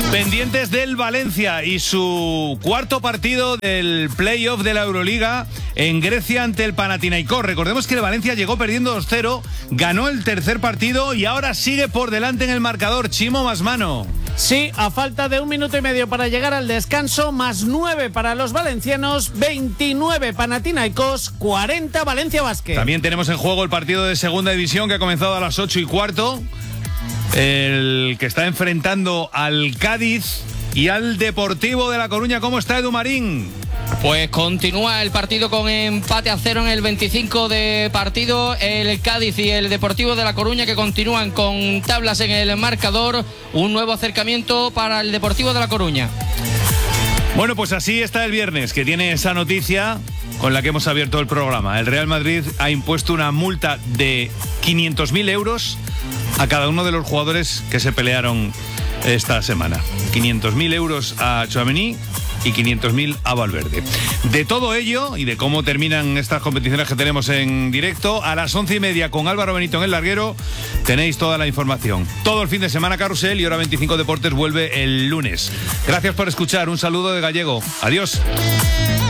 Pendientes del Valencia y su cuarto partido del playoff de la Euroliga en Grecia ante el Panathinaikós. Recordemos que el Valencia llegó perdiendo 2-0, ganó el tercer partido y ahora sigue por delante en el marcador. Chimo Masmano. Sí, a falta de 1 minuto y medio para llegar al descanso, más 9 para los valencianos, 29 Panathinaikós, 40 Valencia Basket. También tenemos en juego el partido de segunda división que ha comenzado a las 8:15. El que está enfrentando al Cádiz y al Deportivo de La Coruña. ¿Cómo está, Edu Marín? Pues continúa el partido con empate a 0 en el 25 de partido. El Cádiz y el Deportivo de La Coruña que continúan con tablas en el marcador. Un nuevo acercamiento para el Deportivo de La Coruña. Bueno, pues así está el viernes, que tiene esa noticia con la que hemos abierto el programa. El Real Madrid ha impuesto una multa de 500.000 euros a cada uno de los jugadores que se pelearon esta semana. 500.000 euros a Tchouaméni y 500.000 a Valverde. De todo ello y de cómo terminan estas competiciones que tenemos en directo, a las 11:30 con Álvaro Benito en El Larguero tenéis toda la información. Todo el fin de semana Carrusel y Hora 25 Deportes vuelve el lunes. Gracias por escuchar. Un saludo de Gallego. Adiós.